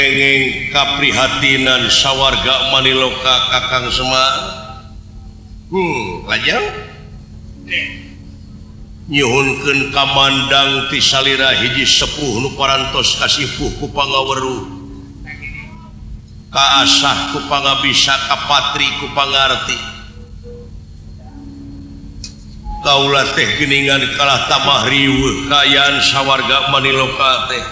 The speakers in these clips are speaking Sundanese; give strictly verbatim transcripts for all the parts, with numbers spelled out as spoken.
kenging kaprihatinan sawarga Maniloka Kakang Semar. Hmm, lajang nyuhunkeun kamandang ti salira hiji sepuh nu parantos kasipuh ku pangaweruh, kaasah ku pangabisa, kapatri ku pangarti. Kaula teh geuningan kalah tamah riweuh kaayaan sawarga Maniloka teh.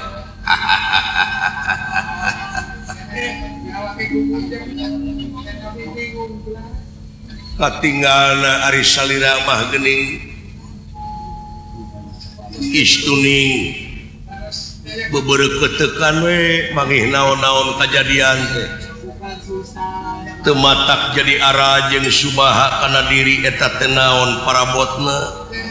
Katinggalna ari salira mah geuning istuning bebereu ketekan we mangih naon-naon kajadian teh teu matak jadi ara jeung subaha kana diri eta teh naon parabotna.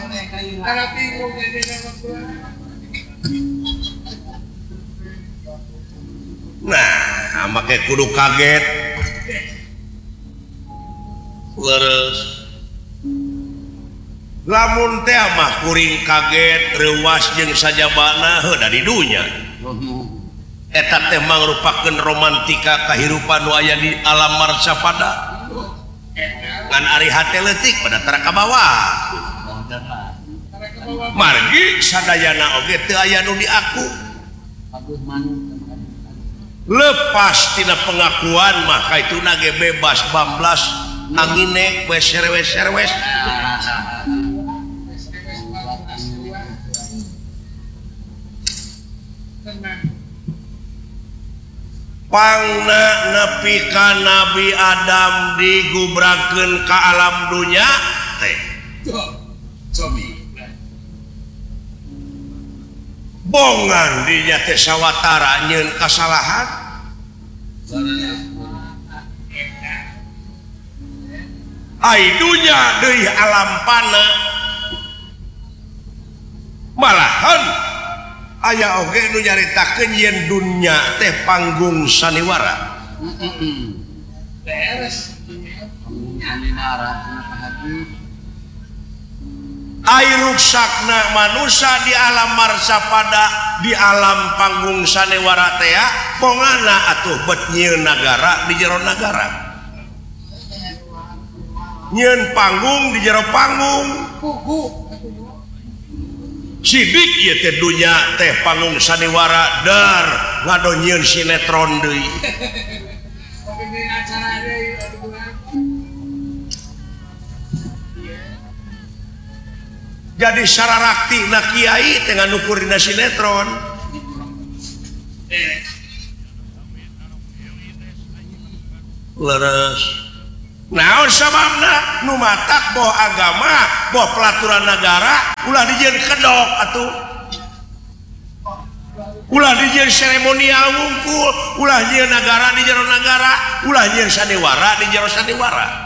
Nah, make kudu kaget leres. Lamun teh mah kuring kaget reuwas jeung sajabana heuh da di dunya. Eta teh mangrupakeun romantika kahirupan nu aya di alam marsapada. Ngan ari hate leutik pada tara ka bawah. Margi sadayana oge teu aya nu diaku. Lepas tina pengakuan mah kaituna ge bebas bamblas angine weser-weser-wes. Pangna nepi ka Nabi Adam digubrakeun ka alam dunya teh bongan dinya teh sawatara nyeun kasalahan. Ai dunya deui alam pana malahan aya oge nu nyaritakeun yen dunya teh panggung saniwara. Beres saniwara ai ruksakna manusia di alam marsapada di alam panggung sanewara teh pongana atuh bet nyieun nagara di jero nagara, nyieun panggung di jero panggung. Sidik ieu teh dunya teh panggung sanewara dar ngado nyieun sinetron deui. Jadi sararakti na kiai dengan ukur dina sinetron. Leres. Naon sababna nu matak boh agama, boh pelaturan negara ulah dijieun kedok atuh. Ulah dijieun seremonial wungkul, ulah nyieun nagara di jero nagara, ulah nyieun sanewara di jero sanewara.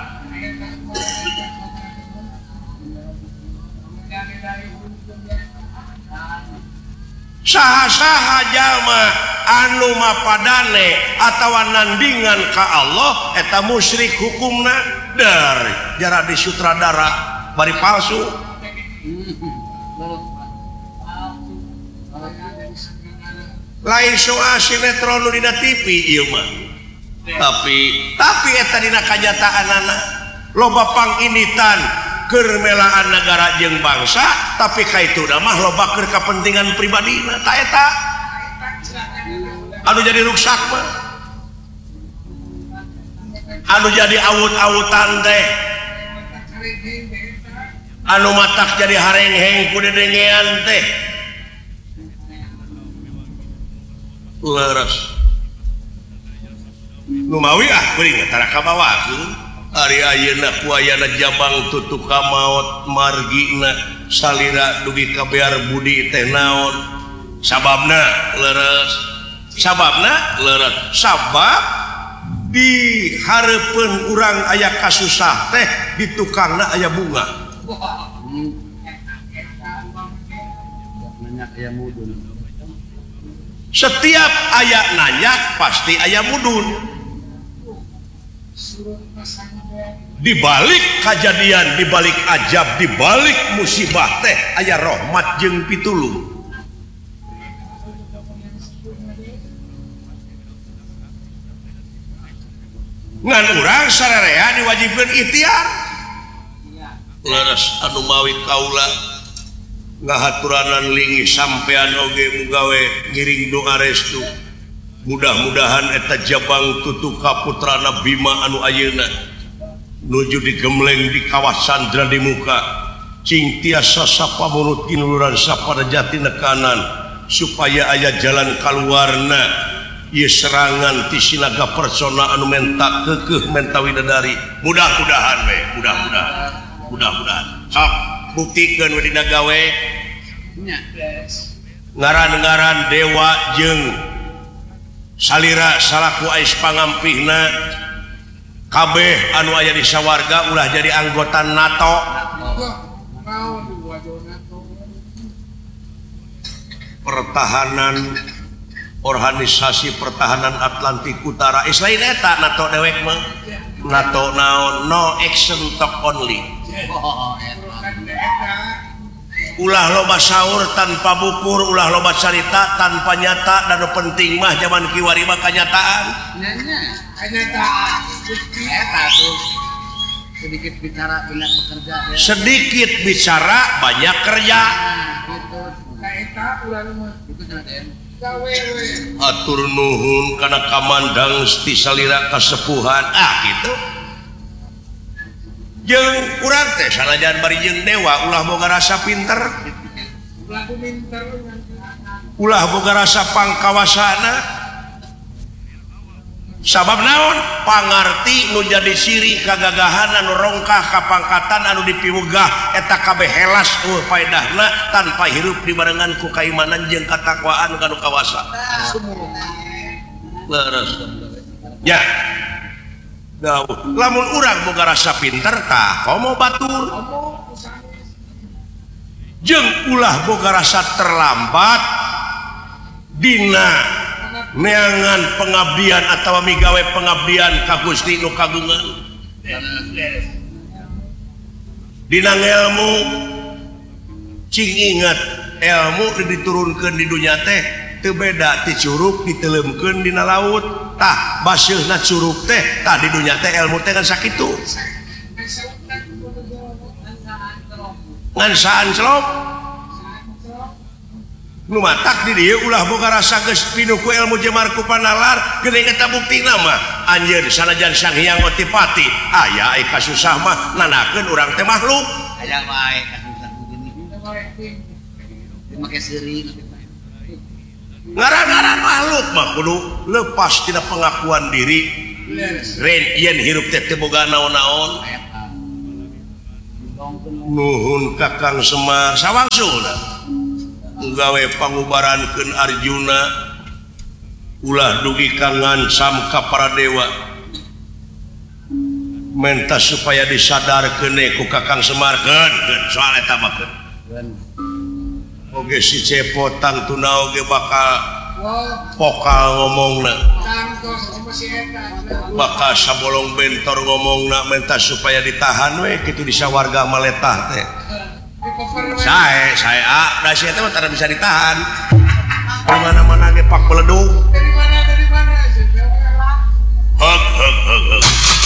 Saha-saha jalma anu mapadane atawa nandingan ka Allah eta musyrik hukumna dar jara di sutradara bari palsu. Lain soal sinetron nu dina T V ieu mah. Tapi tapi eta dina kanyataanana loba panginitan keur melaan negara jeung bangsa, tapi kaituna mah loba keur kapentingan pribadina ta eta anu jadi ruksak mah, anu jadi awut-awutan teh, anu matak jadi harengheng ku dedengean teh. Leres nu mawi ah kuring tara kabawakeun. Ari ayeuna ku ayana jabang tutuk ka maot margina salira dugi ka bear budi teh naon sababna leres, sababna leres, sabab di hareupeun urang aya kasusah teh di tukangna aya bunga. Setiap aya nanyak pasti aya mudun. Di balik kejadian, di balik ajab, di balik musibah teh aya rahmat jeung pitulung. ngan urang sararea diwajibkeun ikhtiar laras anu mawi kaula ngahaturanan linggih sampean oge mugawe ngiring doa restu mudah-mudahan eta Jabang Tutuka putrana Bima anu ayeuna nuju digemleng di kawasan Dradi Muka cing tiasa sapa mulut kinuluran sapada jati nekanan supaya aya jalan kaluarna ieu serangan ti sinaga persona anu menta keukeuh menta widadari mudah-mudahan we mudah-mudahan mudah-mudahan sok buktikeun we dina gawe ngaran-ngaran dewa jeung salira salaku ais pangampihna kabeh anu aya di sawarga ulah jadi anggota NATO pertahanan organisasi pertahanan Atlantik Utara islain eta NATO dewek mah NATO naon no action talk only ulah loba saur tanpa bukur ulah loba carita tanpa nyata dan penting mah zaman kiwari mah kanyataan kenyataan eta tuh sedikit bicara banyak bekerja ya. Sedikit bicara banyak kerja Nah, gitu ka eta ulah mah itu Den gawe we atur nuhun kana kamandang ti salira kasepuhan ah gitu jeung urang teh sanajan bari jeung dewa ulah boga rasa pinter ulah pinter ulah boga rasa pangkawasana sabab naon pangarti nu jadi siri kagagahan anu rongkah kapangkatan anu dipiwegah eta kabeh helas eueuh paedahna tanpa hirup dibarengan ku kaimanan jeung katakwaan kanu kawasa leres ya gauh lamun urang boga rasa pinter tah komo batur jeung ulah boga rasa terlambat dina neangan pengabdian atau migawe pengabdian ka Gusti nu kagungan dina ilmu cing ingat ilmu diturunkeun di dunya teh teu beda ti curug diteleumkeun dina laut tah baseuhna curug teh tah di dunya teh ilmu teh kan sakitu ngan saan celop nu matak di dieu ulah boga rasa geus pinuh ku ilmu jemarku panalar geuning eta buktina mah anjeun sanajan Sang Hyang Otipati aya ai kasusah mah nanakeun urang teh makhluk aya wae kasusah begini make seuri ngaran-ngaran makhluk mah kudu lepas tina pengakuan diri ren yen hirup teh teu boga naon-naon nuhun Kakang Semar sawangsuna gawe pangubarankeun Arjuna ulah dugi kangan samka para dewa menta supaya disadarkeun ku Kakang Semar keun keun soal eta mah keun oge si Cepotang tuna oge bakal pokal ngomongna bakal sabolong bentor ngomongna menta supaya ditahan we kitu di sawarga maletah teh saya saya ah da sia teh mah tara bisa ditahan di mana-mana ge pak beledug dari mana dari mana heg heg heg